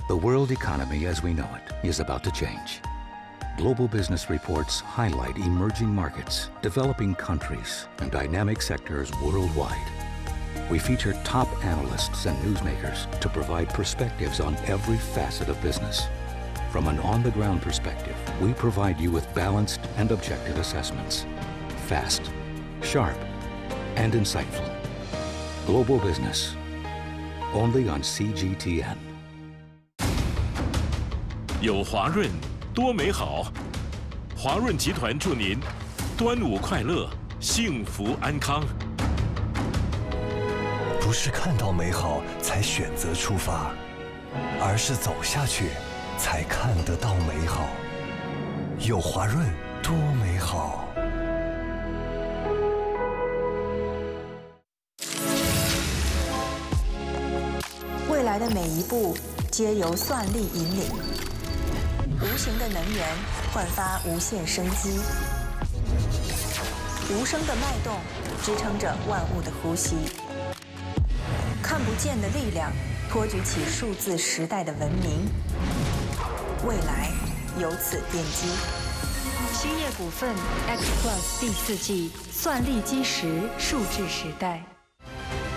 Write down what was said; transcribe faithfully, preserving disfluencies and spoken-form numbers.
The world economy as we know it is about to change. Global business reports highlight emerging markets, developing countries, and dynamic sectors worldwide. We feature top analysts and newsmakers to provide perspectives on every facet of business. From an on-the-ground perspective, we provide you with balanced and objective assessments. Fast, sharp, and insightful. Global business, only on C G T N. 有华润，多美好！华润集团祝您端午快乐，幸福安康。 不是看到美好才选择出发，而是走下去才看得到美好。有华润，多美好！ 未来的每一步皆由算力引领。 无形的能源焕发无限生机，无声的脉动支撑着万物的呼吸，看不见的力量托举起数字时代的文明，未来由此奠基。 兴业股份 X Plus 第四季算力基石数字时代。